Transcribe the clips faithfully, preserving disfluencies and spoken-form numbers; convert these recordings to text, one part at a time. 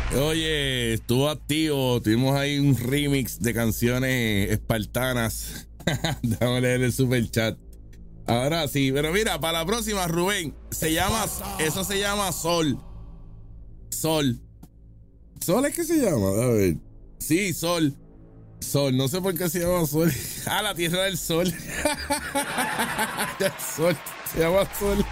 Oye, estuvo activo. Tuvimos ahí un remix de canciones espartanas. Déjame leer el super chat. Ahora sí, pero mira, para la próxima, Rubén, se llama, eso se llama Sol. Sol. ¿Sol es que se llama? A ver. Sí, Sol. Sol, no sé por qué se llama Sol. Ah, la Tierra del Sol. El Sol, se llama Sol.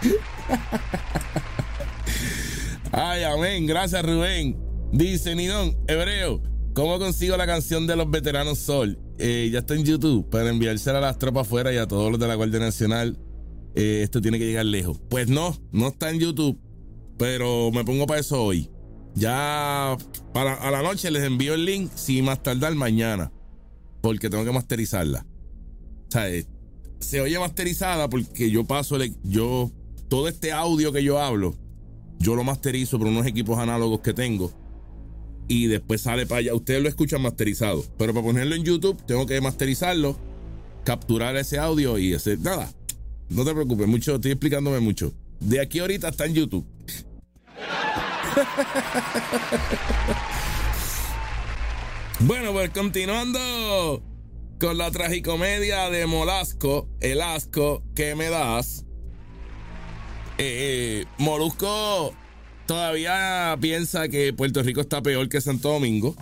Ay, amén. Gracias, Rubén. Dice Nidón, Hebreo, ¿cómo consigo la canción de los veteranos Sol? Eh, ya está en YouTube para enviársela a las tropas afuera y a todos los de la Guardia Nacional. Eh, esto tiene que llegar lejos. Pues no, no está en YouTube, pero me pongo para eso hoy. Ya para, a la noche les envío el link, sin más tardar mañana, porque tengo que masterizarla. O sea, eh, se oye masterizada porque yo paso, el, yo todo este audio que yo hablo, yo lo masterizo por unos equipos análogos que tengo y después sale para allá. Ustedes lo escuchan masterizado, pero para ponerlo en YouTube tengo que masterizarlo, capturar ese audio y hacer nada. No te preocupes, mucho, estoy explicándome mucho. De aquí ahorita está en YouTube. Bueno, pues continuando con la tragicomedia de Molasco, el asco que me das. Eh, eh, Molusco todavía piensa que Puerto Rico está peor que Santo Domingo.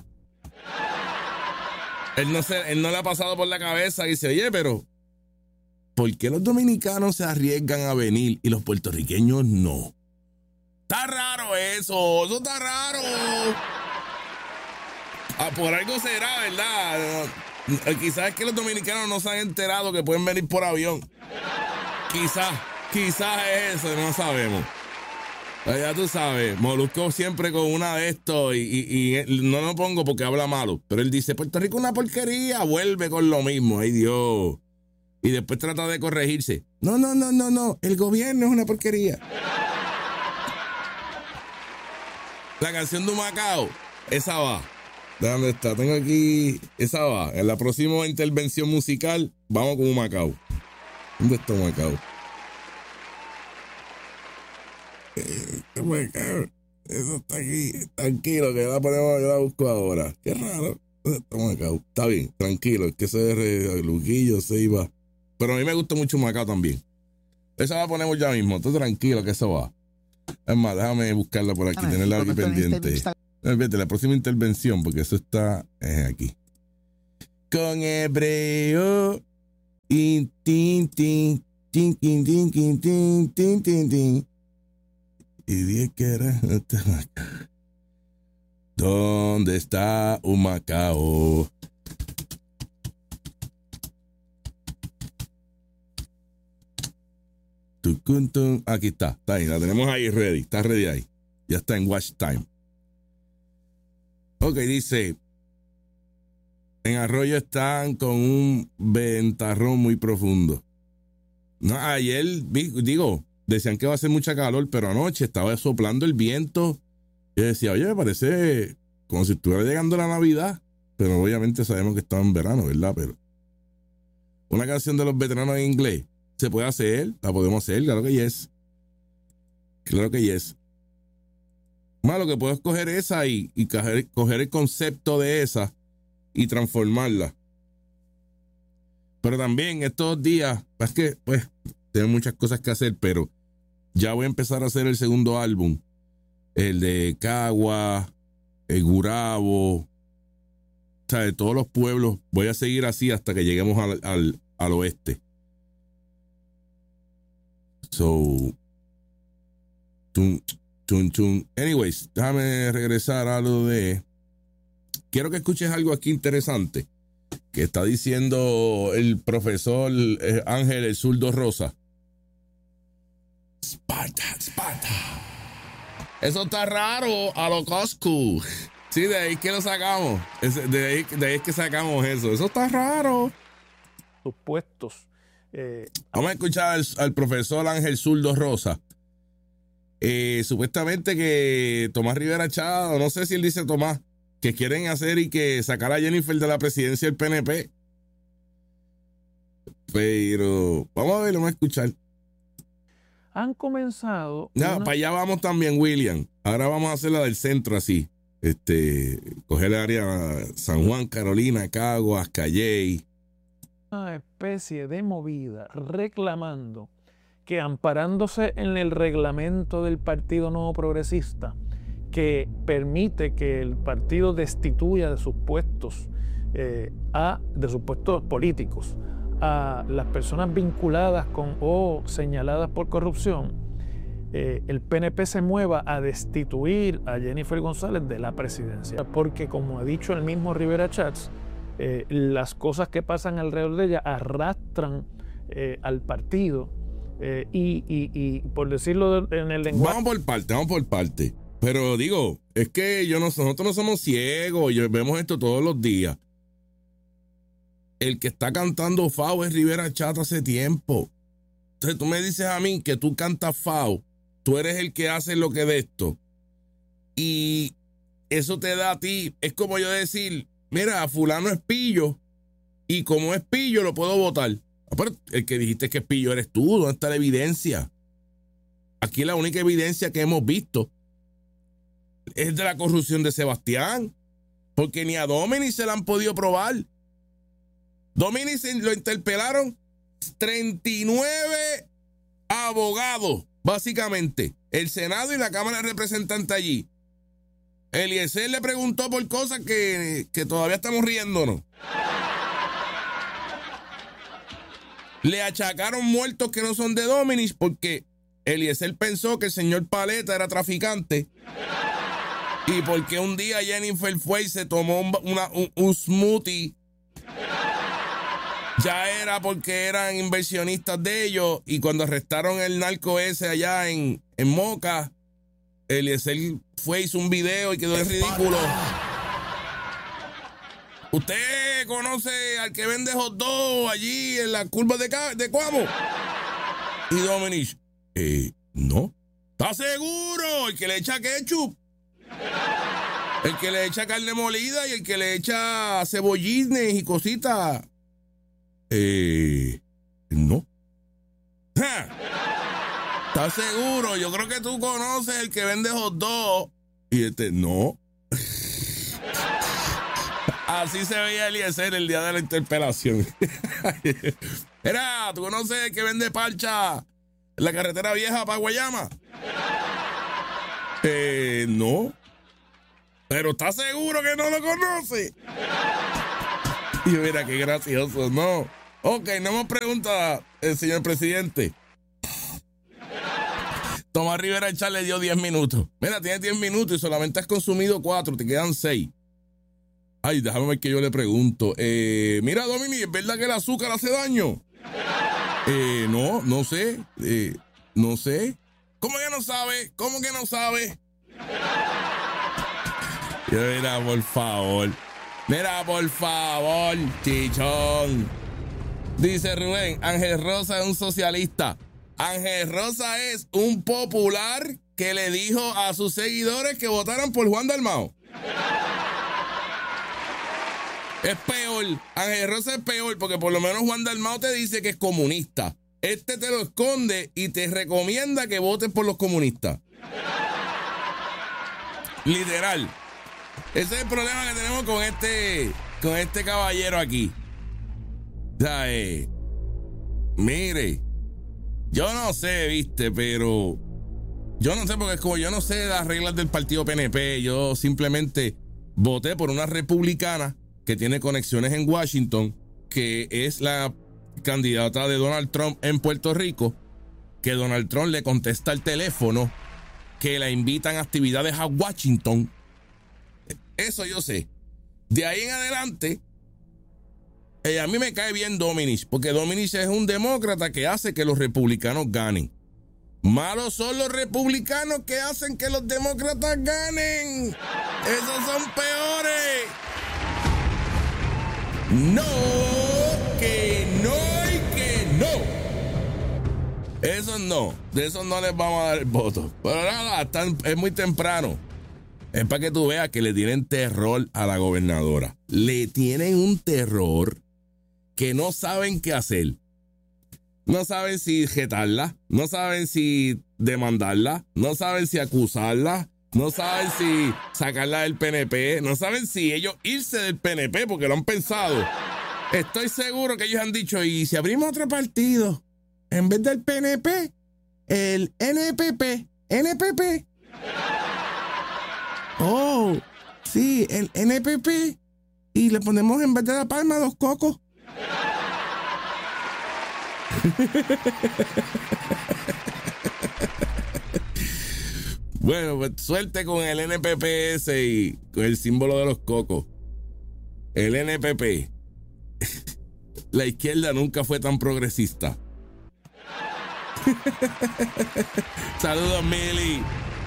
Él no, se, él no le ha pasado por la cabeza y dice, oye, pero ¿por qué los dominicanos se arriesgan a venir y los puertorriqueños no? Está raro eso, eso está raro. Ah, por algo será, ¿verdad? Quizás es que los dominicanos no se han enterado que pueden venir por avión. Quizás, quizás es eso, no sabemos. Ya tú sabes, Molusco siempre con una de estos y, y, y no lo pongo porque habla malo, pero él dice, Puerto Rico es una porquería, vuelve con lo mismo, ay Dios. Y después trata de corregirse. No, no, no, no, no, el gobierno es una porquería. La canción de Humacao, esa va. ¿Dónde está? Tengo aquí, esa va. En la próxima intervención musical, vamos con Humacao. ¿Dónde está Humacao? Eh, Humacao. Eso está aquí. Tranquilo, que la ponemos, yo la busco ahora. Qué raro. ¿Dónde está Humacao? Está bien, tranquilo. Es que ese es Luquillo, se iba. Pero a mí me gusta mucho Humacao también. Esa la ponemos ya mismo. Tú tranquilo que eso va. Es más, déjame buscarla por aquí, tenerla aquí pendiente. Vete, la próxima intervención, porque eso está eh, aquí. Con Hebreo. Tin, tin, tin, tin, tin, tin, tin, tin, tin, tin, tin. Y dije que era. ¿Dónde está Humacao? Aquí está, está ahí, la tenemos ahí ready, está ready ahí. Ya está en watch time. Ok, dice, en Arroyo están con un ventarrón muy profundo. No, ayer, digo, decían que va a hacer mucha calor, pero anoche estaba soplando el viento. Y decía, oye, me parece como si estuviera llegando la Navidad, pero obviamente sabemos que estaba en verano, ¿verdad? Pero una canción de los veteranos en inglés. ¿Se puede hacer? ¿La podemos hacer? Claro que yes. Claro que yes. Más lo que puedo es coger esa y, y coger, coger el concepto de esa y transformarla. Pero también estos días, es que pues tengo muchas cosas que hacer, pero ya voy a empezar a hacer el segundo álbum. El de Cagua, el Gurabo, o sea, de todos los pueblos. Voy a seguir así hasta que lleguemos al, al, al oeste. So, tun, tun, tun. Anyways, déjame regresar a lo de. Quiero que escuches algo aquí interesante que está diciendo el profesor Ángel el Zurdo Rosa. Sparta, Sparta. Eso está raro a lo Coscu. Sí, de ahí que lo sacamos. De ahí, de ahí es que sacamos eso. Eso está raro. Sus puestos. Eh, Vamos a escuchar al, al profesor Ángel Zurdo Rosa. Eh, supuestamente que Tomás Rivera Chá, no sé si él dice Tomás, que quieren hacer y que sacar a Jennifer de la presidencia del P N P. Pero vamos a ver, vamos a escuchar. Han comenzado. No, una... para allá vamos también, William. Ahora vamos a hacer la del centro así. Este, coger el área San Juan, Carolina, Caguas, Calley. Una especie de movida reclamando que, amparándose en el reglamento del Partido Nuevo Progresista, que permite que el partido destituya de sus puestos, eh, a, de sus puestos políticos a las personas vinculadas con o señaladas por corrupción, eh, el P N P se mueva a destituir a Jennifer González de la presidencia. Porque, como ha dicho el mismo Rivera Chats, eh, las cosas que pasan alrededor de ella arrastran eh, al partido eh, y, y, y, por decirlo en el lenguaje... Vamos por parte, vamos por parte. Pero digo, es que yo no, nosotros no somos ciegos, yo, vemos esto todos los días. El que está cantando Fao es Rivera Chat hace tiempo. Entonces tú me dices a mí que tú cantas Fao, tú eres el que hace lo que de esto. Y eso te da a ti, es como yo decir, mira, fulano es pillo, y como es pillo lo puedo votar. Pero el que dijiste que es pillo eres tú, ¿dónde está la evidencia? Aquí la única evidencia que hemos visto es de la corrupción de Sebastián, porque ni a Domini se la han podido probar. Domini lo interpelaron treinta y nueve abogados, básicamente, el Senado y la Cámara de Representantes allí. Eliezer le preguntó por cosas que, que todavía estamos riéndonos. Le achacaron muertos que no son de Dominis porque Eliezer pensó que el señor Paleta era traficante. Y porque un día Jennifer fue y se tomó un, una, un, un smoothie, ya era porque eran inversionistas de ellos. Y cuando arrestaron el narco ese allá en, en Moca, Eliezer fue, hizo un video y quedó en ridículo. ¿Usted conoce al que vende hot dog allí en la curva de, de Cuamo? Y Dominic, eh, no. ¿Está seguro? El que le echa ketchup, el que le echa carne molida y el que le echa cebollines y cositas. Eh, no. ¡Ja! ¿Estás seguro? Yo creo que tú conoces el que vende hot dog. Y este, no. Así se veía Eliezer el día de la interpelación. Era, ¿tú conoces el que vende parcha en la carretera vieja para Guayama? Eh, no. Pero ¿estás seguro que no lo conoce? Y mira, qué gracioso, ¿no? Ok, no me pregunta el señor presidente. Tomás Rivera Echar le dio diez minutos. Mira, tienes diez minutos y solamente has consumido cuatro, te quedan seis. Ay, déjame ver que yo le pregunto. Eh, mira, Domini, ¿es verdad que el azúcar hace daño? Eh, no, no sé. Eh, no sé. ¿Cómo que no sabe? ¿Cómo que no sabe? Mira, por favor. Mira, por favor, chichón. Dice Rubén, Ángel Rosa es un socialista. Ángel Rosa es un popular que le dijo a sus seguidores que votaran por Juan Dalmau. Es peor. Ángel Rosa es peor porque por lo menos Juan Dalmau te dice que es comunista. Este te lo esconde y te recomienda que votes por los comunistas. Literal. Ese es el problema que tenemos con este, con este caballero aquí. O sea, eh, mire, yo no sé, viste, pero yo no sé porque es como yo no sé las reglas del partido P N P. Yo simplemente voté por una republicana que tiene conexiones en Washington, que es la candidata de Donald Trump en Puerto Rico, que Donald Trump le contesta el teléfono, que la invitan a actividades a Washington. Eso yo sé. De ahí en adelante, eh, a mí me cae bien Dominic, porque Dominic es un demócrata que hace que los republicanos ganen. Malos son los republicanos que hacen que los demócratas ganen. Esos son peores. No, que no y que no. Esos no. De esos no les vamos a dar el voto. Pero nada, están, es muy temprano. Es para que tú veas que le tienen terror a la gobernadora. Le tienen un terror que no saben qué hacer. No saben si jetarla, no saben si demandarla, no saben si acusarla, No saben si sacarla del P N P. No saben si ellos irse del P N P porque lo han pensado. Estoy seguro que ellos han dicho, ¿y si abrimos otro partido? En vez del P N P, el N P P. N P P. Oh, sí, el N P P. Y le ponemos en vez de La Palma dos cocos. Bueno, pues suerte con el N P P ese y con el símbolo de los cocos. El N P P. La izquierda nunca fue tan progresista. Saludos, Mili.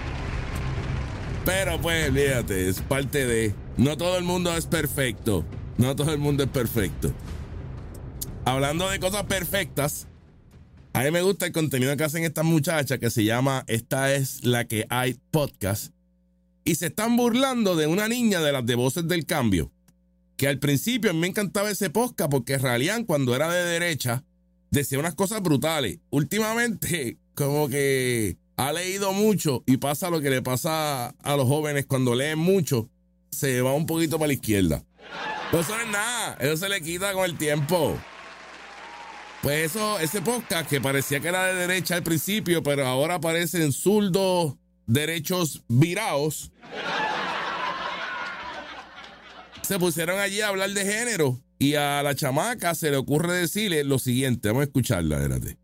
Pero pues, fíjate, es parte de... No todo el mundo es perfecto. No todo el mundo es perfecto. Hablando de cosas perfectas, a mí me gusta el contenido que hacen estas muchachas que se llama Esta es la que hay podcast. Y se están burlando de una niña de las de Voces del Cambio. Que al principio a mí me encantaba ese podcast porque Ralián, cuando era de derecha, decía unas cosas brutales. Últimamente, como que ha leído mucho y pasa lo que le pasa a los jóvenes cuando leen mucho, se va un poquito para la izquierda. Pues eso no es nada, eso se le quita con el tiempo. Pues eso, ese podcast que parecía que era de derecha al principio, pero ahora parecen zurdos derechos virados. Se pusieron allí a hablar de género y a la chamaca se le ocurre decirle lo siguiente. Vamos a escucharla, espérate.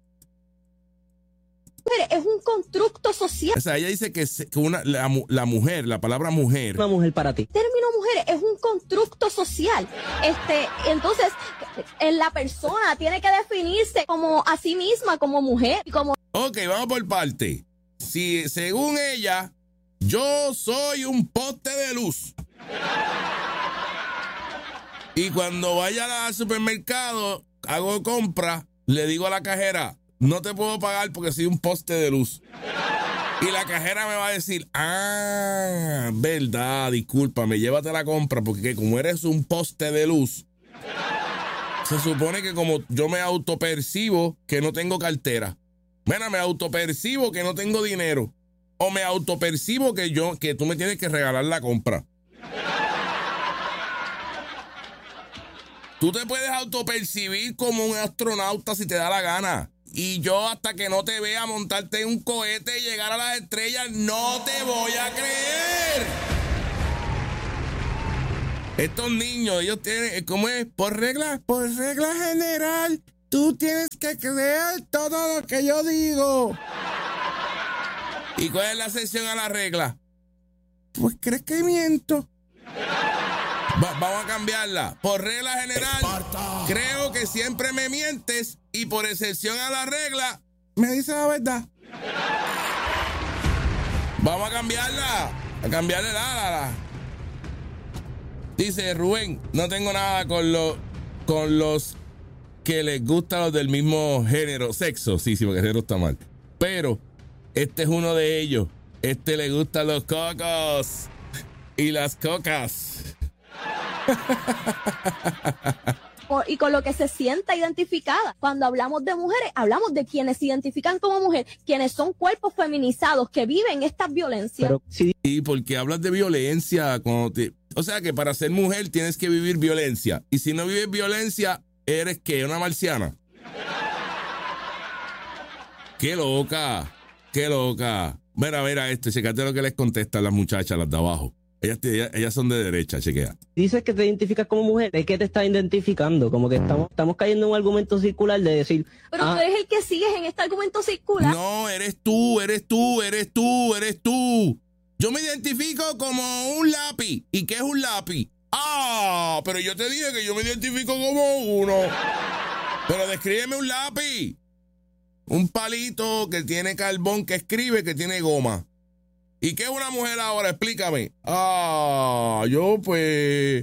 Es un constructo social. O sea, ella dice que, se, que una, la, la mujer, la palabra mujer. Una mujer para ti. El término mujer es un constructo social. Este, entonces, la persona tiene que definirse como a sí misma, como mujer. Y como... Ok, vamos por parte. Si según ella, yo soy un poste de luz. Y cuando vaya al supermercado, hago compra, le digo a la cajera, no te puedo pagar porque soy un poste de luz. Y la cajera me va a decir, ah, verdad, discúlpame, llévate la compra porque como eres un poste de luz, se supone que como yo me autopercibo que no tengo cartera. Mira, me autopercibo que no tengo dinero. O me autopercibo que yo, que tú me tienes que regalar la compra. Tú te puedes autopercibir como un astronauta si te da la gana. Y yo hasta que no te vea montarte en un cohete y llegar a las estrellas, no te voy a creer. Estos niños, ellos tienen, ¿cómo es? Por regla, por regla general, tú tienes que creer todo lo que yo digo. ¿Y cuál es la excepción a la regla? Pues crees que miento. Va, vamos a cambiarla. Por regla general, Esparta. Creo que siempre me mientes y por excepción a la regla, me dices la verdad. Vamos a cambiarla. A cambiarle la, la, la. Dice Rubén, no tengo nada con, lo, con los que les gustan los del mismo género, sexo. Sí, sí, porque el género está mal. Pero este es uno de ellos. Este le gustan los cocos y las cocas. Y con lo que se sienta identificada. Cuando hablamos de mujeres, hablamos de quienes se identifican como mujer, quienes son cuerpos feminizados que viven estas violencias. Pero, sí. ¿Y por qué hablas de violencia? Cuando te... O sea que para ser mujer tienes que vivir violencia. Y si no vives violencia, ¿eres qué? ¿Una marciana? ¡Qué loca! ¡Qué loca! Mira, mira esto, checate lo que les contestan las muchachas, las de abajo. Ellas, ellas, ellas son de derecha, chequea. Dices que te identificas como mujer. ¿De qué te estás identificando? Como que estamos, estamos cayendo en un argumento circular de decir... Pero ah, tú eres el que sigues en este argumento circular. No, eres tú, eres tú, eres tú, eres tú. Yo me identifico como un lápiz. ¿Y qué es un lápiz? Ah, pero yo te dije que yo me identifico como uno. Pero descríbeme un lápiz. Un palito que tiene carbón, que escribe, que tiene goma. ¿Y qué es una mujer ahora? Explícame. Ah, yo pues...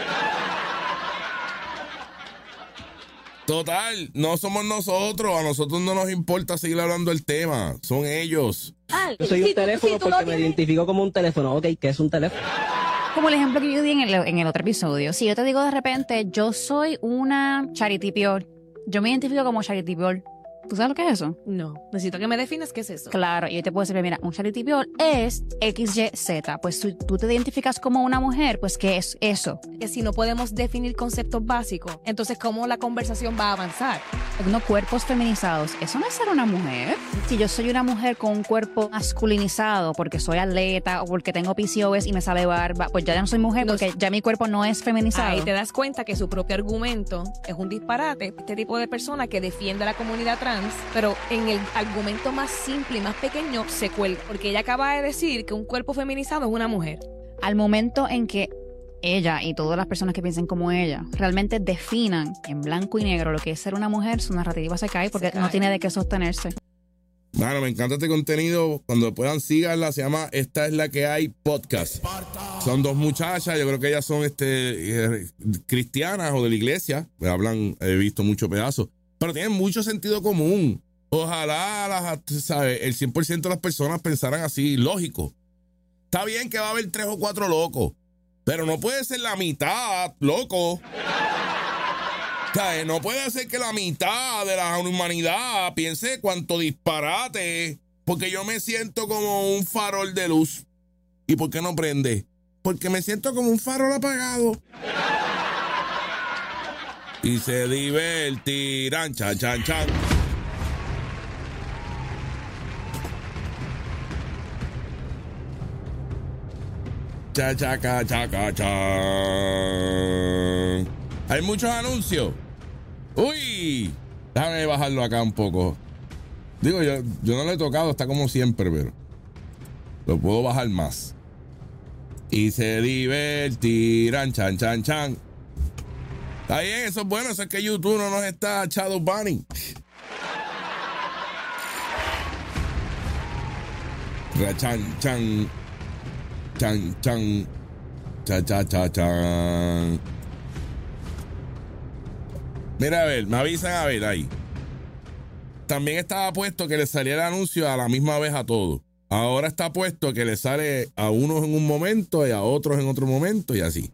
Total, no somos nosotros. A nosotros no nos importa seguir hablando del tema. Son ellos. Ah, yo soy un teléfono porque me identifico como un teléfono. Ok, ¿qué es un teléfono? Como el ejemplo que yo di en el, en el otro episodio. Si yo te digo de repente, yo soy una Charity Pior. Yo me identifico como Charity Pior. ¿Tú sabes lo que es eso? No, necesito que me definas qué es eso. Claro, y yo te puedo decir, mira, un charity ball es X Y Z. Pues si tú te identificas como una mujer, pues ¿qué es eso? Que si no podemos definir conceptos básicos, entonces ¿cómo la conversación va a avanzar? Unos cuerpos feminizados, eso no es ser una mujer. Si yo soy una mujer con un cuerpo masculinizado porque soy atleta o porque tengo P C O S y me sale barba, pues ya no soy mujer porque ya mi cuerpo no es feminizado. Ahí te das cuenta que su propio argumento es un disparate. Este tipo de persona que defiende a la comunidad trans, pero en el argumento más simple y más pequeño se cuelga, porque ella acaba de decir que un cuerpo feminizado es una mujer. Al momento en que ella y todas las personas que piensen como ella realmente definan en blanco y negro lo que es ser una mujer, su narrativa se cae porque Se cae. no tiene de qué sostenerse. Bueno, me encanta este contenido. Cuando puedan, síganla. Se llama Esta es la que hay podcast. Son dos muchachas. Yo creo que ellas son este, eh, cristianas o de la iglesia. Hablan, he visto muchos pedazos. Pero tienen mucho sentido común. Ojalá las, ¿sabes? El cien por ciento de las personas pensaran así, lógico. Está bien que va a haber tres o cuatro locos, pero no puede ser la mitad, loco. ¿Sabes? No puede ser que la mitad de la humanidad piense cuánto disparate, porque yo me siento como un farol de luz. ¿Y por qué no prende? Porque me siento como un farol apagado. Y se divertirán, chan, chan, chan. Cha, chaca, chaca, chan. Hay muchos anuncios. Uy, déjame bajarlo acá un poco. Digo, yo, yo no lo he tocado, está como siempre, pero lo puedo bajar más. Y se divertirán, chan, chan, chan. Está bien, eso es bueno, eso es que YouTube no nos está shadow banning. Chan, chan, chan, chan, cha, cha, cha, chan. Mira, a ver, me avisan a ver ahí. También estaba puesto que le saliera el anuncio a la misma vez a todos. Ahora está puesto que le sale a unos en un momento y a otros en otro momento y así.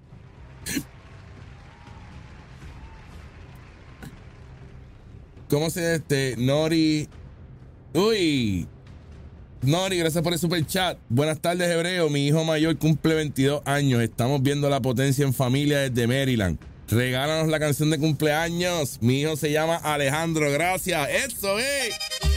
¿Cómo se este? Nori. Uy. Nori, gracias por el super chat. Buenas tardes, Hebreo. Mi hijo mayor cumple veintidós años. Estamos viendo La Potencia en Familia desde Maryland. Regálanos la canción de cumpleaños. Mi hijo se llama Alejandro. Gracias. Eso, eh.